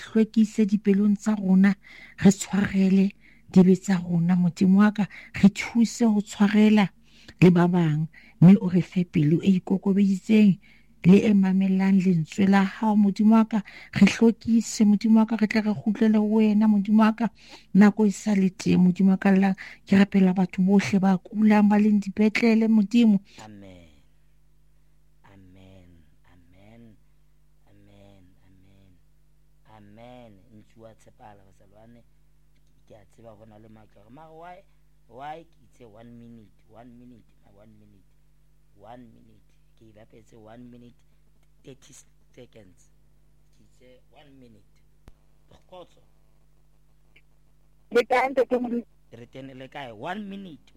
hlwekise dipelong tsa rona, re tshwarele dibe tsa rona. Modimo wa ka, re thuse ho tshwarela le ba bang, mme o re fe pelo e ikokobeditseng le e mamelang lentswe la hao. Modimo wa ka, re hlokise. Modimo wa ka, re tle re kgutlele ho wena. Modimo wa ka, nako e sa le teng. Modimo wa ka, ke rapela batho bohle ba kulang ba leng dipetlele. Modimo, Amen. Amen. Amen. Amen. Amen. Amen. Ntsuwa tshepala basalwane ke a tseba go na le matla mara why it's a 1 minute 1 minute 1 minute ke bapetse 1 minute 30 seconds it's a 1 minute khotso le kae ntate mo re tenele kae 1 minute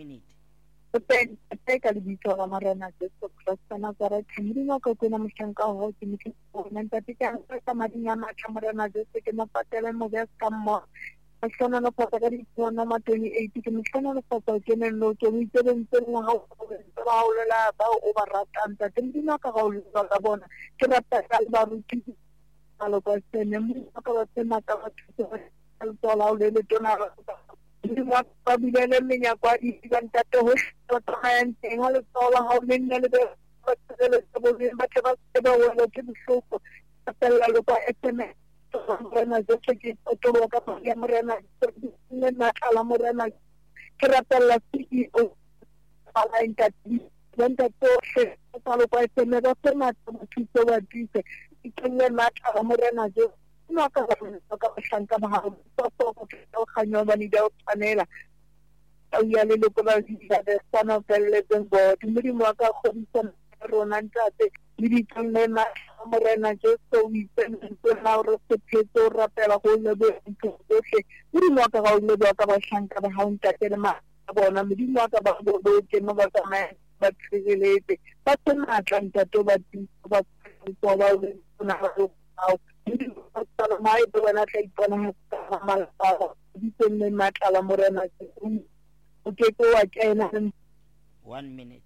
ka le bitso la Morena Jesu Kriste Nazareth Modimo ka tsena mohlanka ho ke motho bona ntate ka ka madinya matla Morena Jesu ke na patela mo bes ka mo a tsona no pata ka ditona ma 28 ke motho no pata ke ne no ke itse nna ha o lela ba o ba ratang ntate Modimo ka ga o ka bona ke rata ka ba ruti alo ka tsene mo ka ba tsena ka ba thuso ka tsola o le tona Modimo ba bilele menya kwa di ntate ho tloga nteng ha le tsola ha o le nne le ba tsele tsa bo ba ke ba tseba wena ke bohloko patella le kwa SMS Morena Jesu ke tlo ka ya Morena nne na kala Morena ke rapella CEO ala intati banta tsohle tsa lo kwa SMS ba tsena ba thuso ba dise ke nne na kala Morena Jesu no ka ka hlanka ba ha so khanyo ba ni da panela ya le le ba di da sana pelle den bo Modimo ka khomisa rona ntate le di tsone na Morena Jesu we send to now respect to rapela go le bo tsohle Modimo ka ga le ba ba hlanka ba ha ntate le ma bona Modimo ka ba bo ke no ba tsama ba tshireletse ba tsena tlanta to ba di ba ba na ba mai bona tla ipona ha mala di tsene matla Morena o ke ko wa kena 1 minute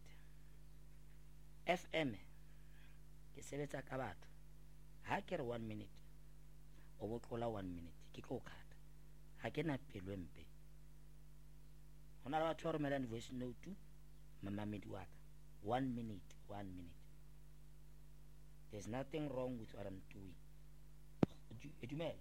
FM ke sebetsa ka batho ha ke re 1 minute o botlola 1 minute ke tlo khata ha ke na pelo empe hona le batho ba romelang voice note mamamedi wa ka 1 minute there's nothing wrong with what I'm doing. Dumela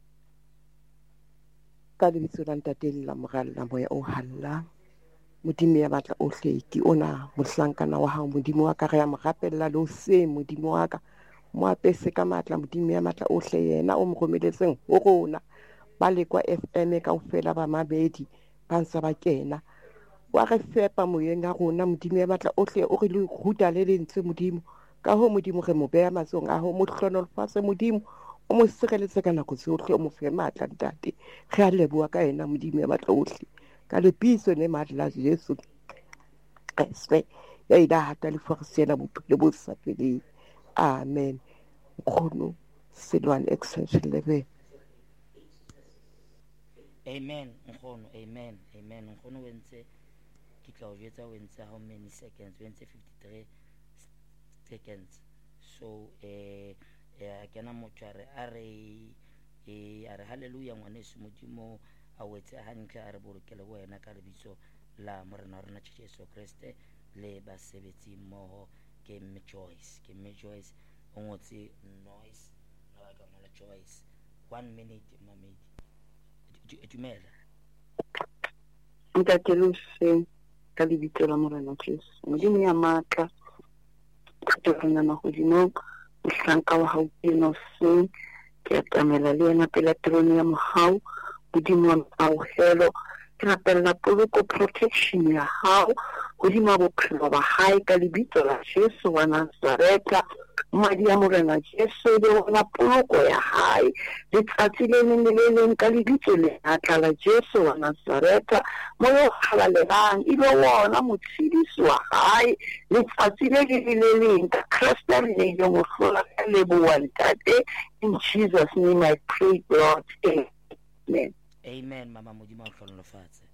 ka lebitso la ntate la moralla moya o halla Modimo ya batla o hleki ona mohlankana wa hao Modimo wa ka re ya morapella le o se Modimo wa ka mo apese ka matla Modimo ya matla o hle yena o mo romeletseng ho rona ba le kwa FM ka ofela ba mabedi ba ntse ba kena wa re fepa moyeng a rona Modimo ya matla o hle o re le ruta le lentswe Modimo ka ho Modimo re mo beha matsong a ho mo hlonolofatse Modimo o mo sireletse ka nako tsohle o mo fe matla ntate re a leboha ka yena Modimo ya matla ohle ka lebitso le matla Jesu Kriste ya ida hata le forsela bophelo bo sa feleng amen khono Silwan extension 11 amen nkgono amen nkgono wentse ke tla o jwetsa wentse how many seconds wentse 53 seconds so kena motho a re haleluya ngwaneso Modimo a wetse hantle a re bolokele wena ka lebitso la morena wa rona Jesu Kriste le basebetsi mmoho ke mme Joyce o ngotse noise na ba ka ngola Joyce 1 minute mamedi dumela ntate lose ka lebitso la Morena Jesu Modimo ya matla ka tsona na godimo mohlanka wa hao ke no se ke atamela le yena pela trone ya mohau Modimo wa hello ke rapella poloko protection ya hao godimo bophelo ba hae ka lebitso la Jesu wa Nazareta madi ya Morena Jesu le ona poloko ya hae letsatsi le leng ka lebitso le atla la Jesu wa Nazareta moyo halalelang ile wona motshedisi wa hae letsatsi le leng ka Kriste le yo mo hlola ka leboa ntate in Jesus name I pray Lord amen. Amen mama Modimo a hlonolofatse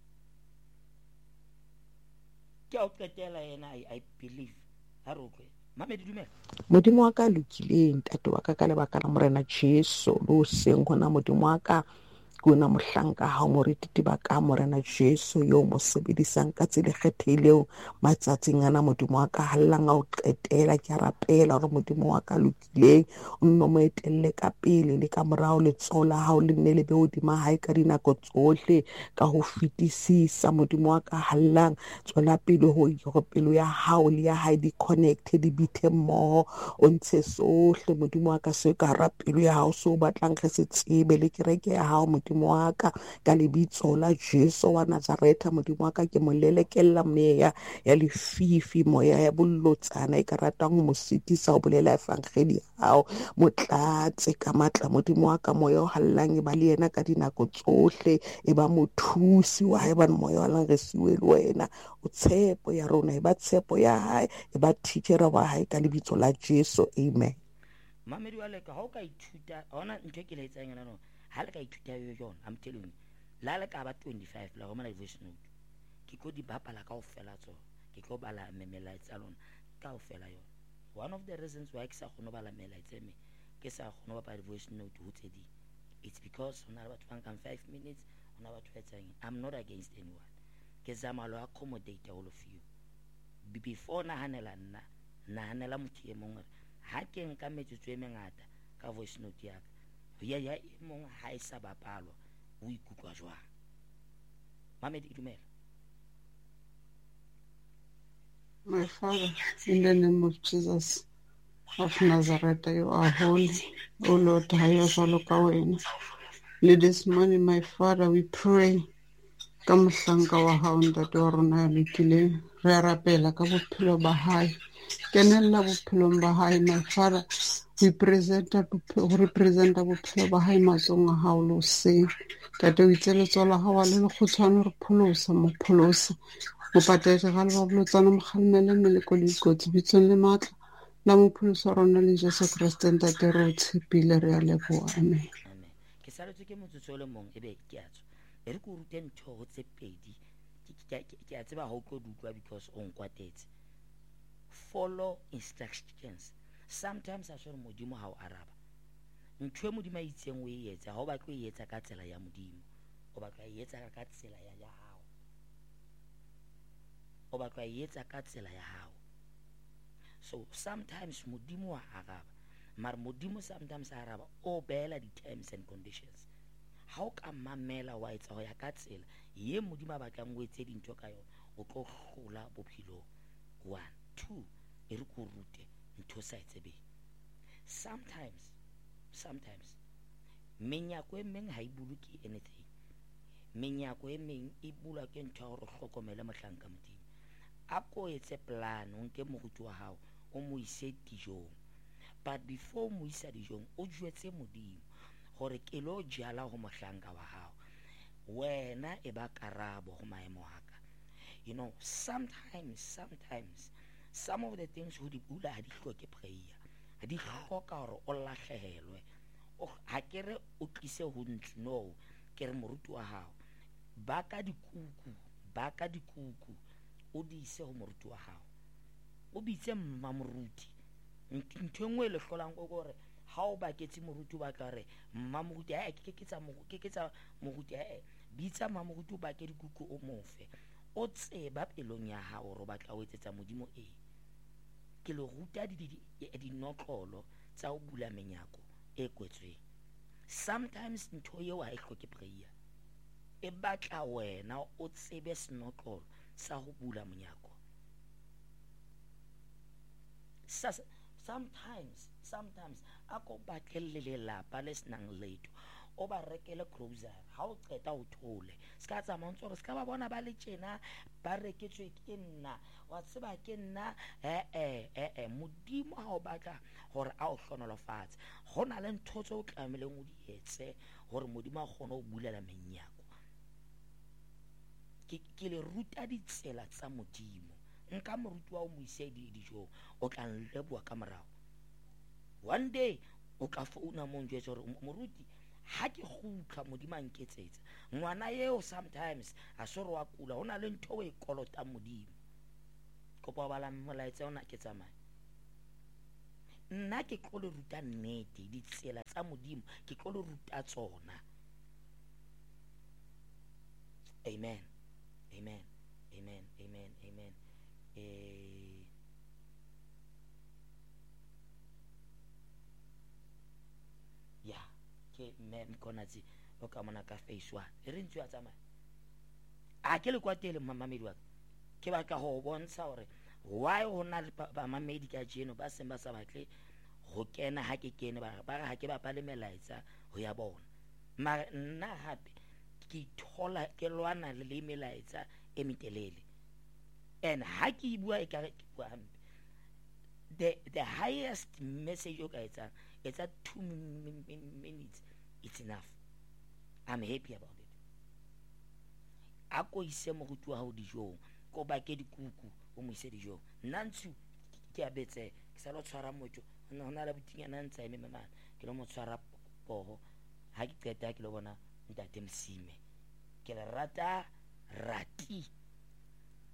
ke o qetela yena I believe ha re utlwe Mamedi dumela. modimo wa ka lokileng tate wa ka lebaka la morena Jesu lo seng gona modimo wa ka ke ona mohlanka ha moriti ba ka morena Jesu yo mo sebedisang ka tsela kgethileng matsatsing ana modimo wa ka hallang o qetela ke rapela hore modimo wa ka lokileng o nno mo etelle ka pele le ka morao le tsola ha o le nne le be hodima hae ka dinako tsohle ka ho fetisisa modimo wa ka hallang tswela pele ho hore pelo ya hao le ya hae di connect di bithe mmoho o ntshe sohle modimo wa ka se ka rapelo ya hao so batlang re se tsebe le kereke ya hao modimo wa ka lebitso la Jesu wa Nazareta modimo wa ka ke mo lelekella meya ya lefifi moya ya bollotsana e ka ratang mo sitisa ho bolela efangeli hao motlatse ka matla modimo wa ka moya o hallang e ba le yena ka dinako tsohle e ba mothusi wa hae ba moya wa lang re siwe le wena o tshepo ya rona e ba tshepo ya hae e ba teacher wa hae ka lebitso la Jesu amen. Mamedi wa leka ha o ka ithuta hona ntho ke le etsang yona no ha le ka ithuta yo yona I'm telling you la le ka ba 25 la homa voice note ke go di bapala kaofela tsona ke go bala memelaetsa lona kaofela yona. One of the reasons why ke sa go no bala memelaetsa me ke sa go no bapala voice note ho tsedi it's because hona batho ba nkang 5 minutes hona batho ba etsang I'm not against anyone ke zama lo accommodate all of you before nahanela nna nahanela motho e mongwe ha ke nka metsotso e mengata ka voice note ya ka ya e mong ha e sa bapalwa o ikutlwa jwang. Mamedi dumela. My Father, in the name of Jesus of Nazareth, you are holy. O Lord, this morning, my Father, we pray. Ka mohlanka wa hao ntate wa rona ya lokileng re a rapela ka bophelo ba hae kenella bophelong ba hae my Father we representa bophelo ba hae matsong a hao lo seng tate o itse letsola hao le lekgotshwane re pholosa mo pholosa mo patetse ga le ba bolotsana mo kgalmele meleko le ikotsi bitsong le matla la mo pholosa rona le Jesu Kriste ntate re o tshepile re a leboha amen. Amen. Ke saletswe ke motsotso le mong ebe ke a tswa e re go rute ntho go tse pedi ke a tseba ha o tlo dutwa because o nkwatetse follow instructions. Sometimes a shore modimo ha o araba ntho e modimo a itseng o e etsa ha o batla o e etsa ka tsela ya modimo o batla e etsa ka tsela ya hao o batla e etsa ka tsela ya hao so sometimes modimo wa araba mar modimo sometimes a araba o beela di terms and conditions ha o ka mamela wa etsa ho ya ka tsela ye modimo a batlang o etse dintho ka yona o tlo hlola bophelo 1 2 e re go rute ntho sa etsebe sometimes menyako e meng ha e buluki anything menyako e meng e bula ke ntho hore hlokomele mohlanka modimo a ko etse plan o nke moruti wa hao o mo ise dijong but before mo isa dijong o jwetse modimo gore ke lo jala ho mohlanka wa hao wena e ba karabo ho maemo haka you know sometimes some of the things ho di bula ha di hloke prayer ha di hloka hore o lahlehelwe o ha kere o tlise ho ntlo no ke re moruti wa hao ba ka dikuku o di ise ho moruti wa hao o bitse mma moruti ntho engwe le hlolang go gore ha o baketse moruti ba tla re mma moruti ha ke ketsa moruti bitsa mma moruti o bake dikuku o mofe o tseba pelong ya hao ro batla o etsetsa modimo ke le ruta di notlolo tsa o bula menyako e kwetsweng sometimes ntho eo ha e hloke prayer e batla wena o tsebe senotlolo sa ho bula menyako sometimes ako batlelle lelapa le senang letho o ba rekele grocery ha o qeta o thole ska tsa montso re ska ba bona ba le tjena ba reketswe ke nna wa tseba ke nna modimo ha o batla hore a o hlonolofatse hona le ntho tse o tlameleng o di etse hore modimo a kgone ho bulela menyako ke le ruta ditsela tsa modimo nka moruti wa o mo ise dijo o tla leboa ka morao one day o ka founa mo njwetse hore moruti ha ke gutla modimo a nketsetsa ngwana eo sometimes a sore wa kula hona le ntho e kolota modimo kopa bala molaetsa ona ke tsamaya nna ke tlo le ruta nnete, ditsela tsa modimo ke tlo le ruta tsona. Amen, amen, amen, amen, amen. Ya ke mkonatsi o ka mona ka face wa re ntse ya tsamaya a ke le kwa tele mamamedi wa ke ba ka ho bontsha hore why hona le ba mamedi ka jeno ba seng ba sa batle ho kena ha ke kene ba re ha ke ba pale melaetsa ho ya bona, mara nna hape ke thola ke lwana le melaetsa e metelele, and ha ke bua e ka re ke bua hampe. The highest message o ka etsang it's at 2 minutes, it's enough. I'm happy about it. Ako ise moruti wa hao dijong ko ba ke dikuku o mo ise dijong nantsu ke a betse ke sa lo tshwara motho hona la butinyana ntsa eme mama ke lo mo tshwara poho ha ke qeta ke lo bona ntate Msime ke le rata rati